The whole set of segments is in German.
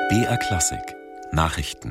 BR Klassik Nachrichten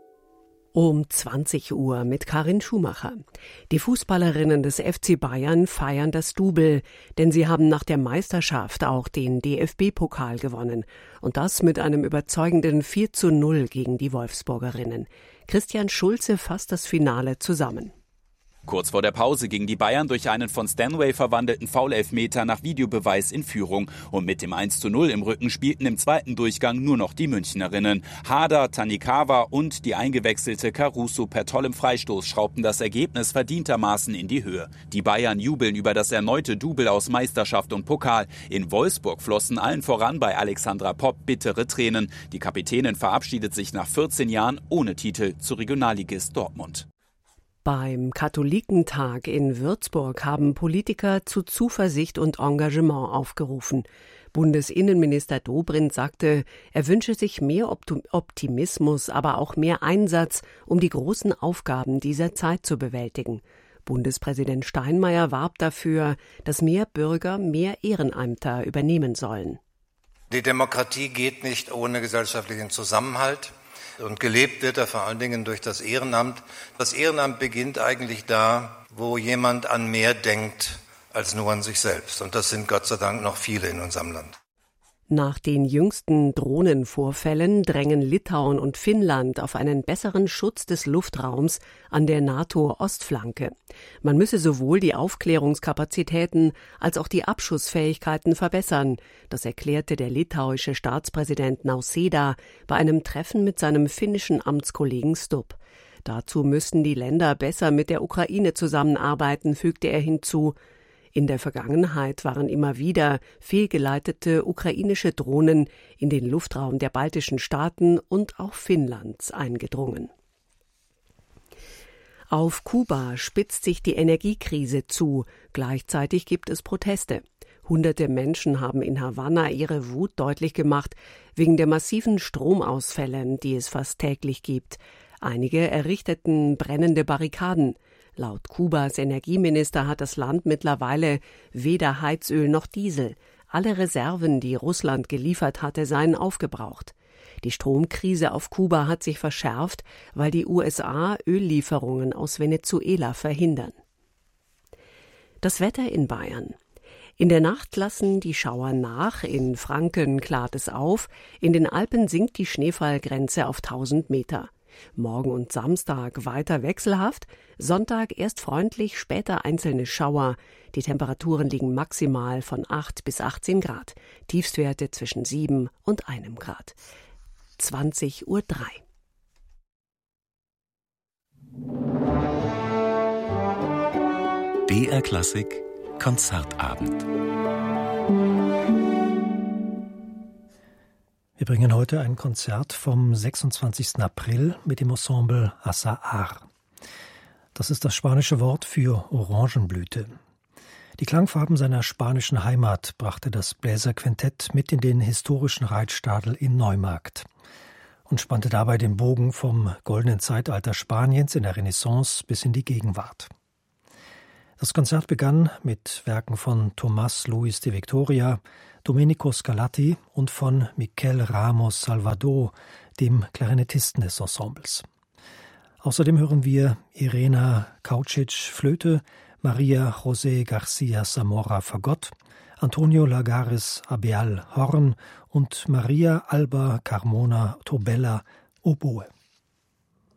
Um 20 Uhr mit Karin Schumacher. Die Fußballerinnen des FC Bayern feiern das Double, denn sie haben nach der Meisterschaft auch den DFB-Pokal gewonnen. Und das mit einem überzeugenden 4:0 gegen die Wolfsburgerinnen. Christian Schulze fasst das Finale zusammen. Kurz vor der Pause gingen die Bayern durch einen von Stanway verwandelten Foul-Elfmeter nach Videobeweis in Führung. Und mit dem 1:0 im Rücken spielten im zweiten Durchgang nur noch die Münchnerinnen. Harder, Tanikawa und die eingewechselte Caruso per tollem Freistoß schraubten das Ergebnis verdientermaßen in die Höhe. Die Bayern jubeln über das erneute Double aus Meisterschaft und Pokal. In Wolfsburg flossen allen voran bei Alexandra Popp bittere Tränen. Die Kapitänin verabschiedet sich nach 14 Jahren ohne Titel zu Regionalligist Dortmund. Beim Katholikentag in Würzburg haben Politiker zu Zuversicht und Engagement aufgerufen. Bundesinnenminister Dobrindt sagte, er wünsche sich mehr Optimismus, aber auch mehr Einsatz, um die großen Aufgaben dieser Zeit zu bewältigen. Bundespräsident Steinmeier warb dafür, dass mehr Bürger mehr Ehrenämter übernehmen sollen. Die Demokratie geht nicht ohne gesellschaftlichen Zusammenhalt. Und gelebt wird er vor allen Dingen durch das Ehrenamt. Das Ehrenamt beginnt eigentlich da, wo jemand an mehr denkt als nur an sich selbst. Und das sind Gott sei Dank noch viele in unserem Land. Nach den jüngsten Drohnenvorfällen drängen Litauen und Finnland auf einen besseren Schutz des Luftraums an der NATO-Ostflanke. Man müsse sowohl die Aufklärungskapazitäten als auch die Abschussfähigkeiten verbessern. Das erklärte der litauische Staatspräsident Nausėda bei einem Treffen mit seinem finnischen Amtskollegen Stubb. Dazu müssten die Länder besser mit der Ukraine zusammenarbeiten, fügte er hinzu. In der Vergangenheit waren immer wieder fehlgeleitete ukrainische Drohnen in den Luftraum der baltischen Staaten und auch Finnlands eingedrungen. Auf Kuba spitzt sich die Energiekrise zu. Gleichzeitig gibt es Proteste. Hunderte Menschen haben in Havanna ihre Wut deutlich gemacht wegen der massiven Stromausfälle, die es fast täglich gibt. Einige errichteten brennende Barrikaden. Laut Kubas Energieminister hat das Land mittlerweile weder Heizöl noch Diesel. Alle Reserven, die Russland geliefert hatte, seien aufgebraucht. Die Stromkrise auf Kuba hat sich verschärft, weil die USA Öllieferungen aus Venezuela verhindern. Das Wetter in Bayern. In der Nacht lassen die Schauer nach, in Franken klart es auf, in den Alpen sinkt die Schneefallgrenze auf 1000 Meter. Morgen und Samstag weiter wechselhaft, Sonntag erst freundlich, später einzelne Schauer. Die Temperaturen liegen maximal von 8 bis 18 Grad, Tiefstwerte zwischen 7 und 1 Grad. 20:03 Uhr. BR Klassik Konzertabend. Wir bringen heute ein Konzert vom 26. April mit dem Ensemble Azahar. Das ist das spanische Wort für Orangenblüte. Die Klangfarben seiner spanischen Heimat brachte das Bläserquintett mit in den historischen Reitstadel in Neumarkt und spannte dabei den Bogen vom goldenen Zeitalter Spaniens in der Renaissance bis in die Gegenwart. Das Konzert begann mit Werken von Tomás Luis de Victoria, Domenico Scarlatti und von Miquel Ramos Salvador, dem Klarinettisten des Ensembles. Außerdem hören wir Irena Kaučić Flöte, Maria José García Zamora Fagott, Antonio Lagares Abeal Horn und Maria Alba Carmona Tobella Oboe.